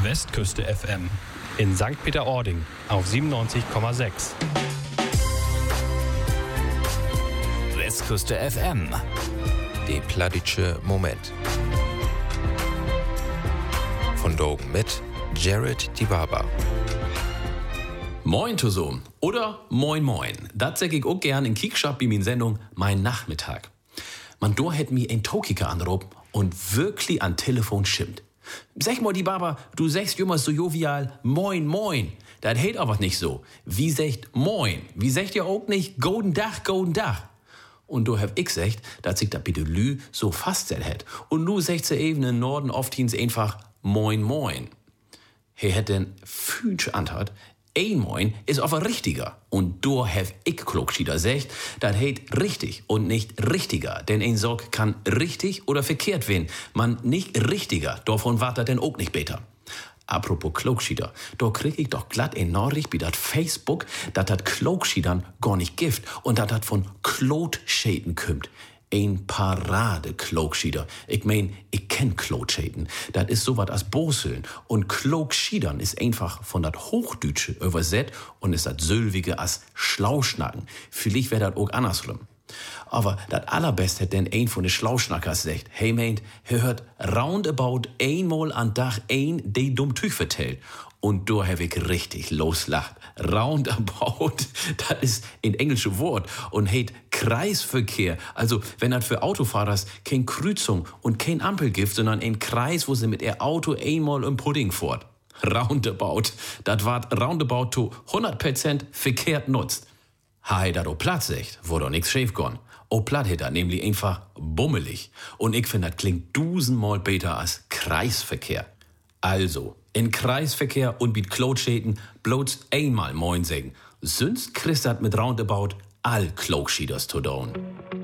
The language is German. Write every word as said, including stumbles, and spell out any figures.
Westküste F M in Sankt Peter-Ording auf siebenundneunzig Komma sechs. Westküste F M. Der plattdeutsche Moment. Von Dogen mit Jared Dibaba. Moin zusammen oder Moin Moin. Das sag ich auch gern in Kiekschap bei min Sendung Mein Nachmittag. Man do hätt mi ein Tokiker anrufen und wirklich an Telefon schimmt. Sag mal, die Baba, du sagst immer so jovial Moin Moin. Das hält aber nicht so. Wie sagt Moin? Wie sagt ihr auch nicht Golden Dach, Golden Dach? Und du hab ich gesagt, dass sich da bitte Lü so faststellt hätt. Und nu sagt sie eben in Norden oft hins einfach Moin Moin. He hätt den Fünsch antwort, ein Moin ist aber richtiger. Und du hab ich Klogschieder sagt, das heet richtig und nicht richtiger. Denn ein Sorg kann richtig oder verkehrt werden. Man nicht richtiger, davon wart er denn auch nicht besser. Apropos Klogschieder, da krieg ich doch glatt ein Nachricht bei dat Facebook, dat dat Klogschiedern gar nicht gift und dat dat von Klotschäden kümmt. Ein Parade Klogschieder. Ich mein, ich kenn Klotschäden. Das ist sowas als Boseln. Und Klogschiedern ist einfach von dat Hochdütsche übersetzt und ist dat Sülwige als Schlauschnacken. Vielleicht wär dat auch andersrum. Aber dat allerbest hätt denn ein von de Schlauschnackers sagt, hey meint, er hört roundabout einmal an Dach ein de dumm Tüch vertellt. Und da hab ich richtig loslacht. Roundabout, das ist ein englisches Wort und heet Kreisverkehr. Also, wenn das für Autofahrers kein Kreuzung und kein Ampel gibt, sondern ein Kreis, wo sie mit ihr Auto einmal im Pudding fährt. Roundabout, das wart roundabout to hundert Prozent verkehrt nutzt. Ha, da do Platz echt, wo doch nix schief gon. O Platt hätt nämlich einfach bummelig. Und ich find, das klingt dusenmal besser als Kreisverkehr. Also, in Kreisverkehr und mit Klotschäden bloß einmal Moin sagen. Sonst kriegst dat mit Roundabout all Klogschieders zu down.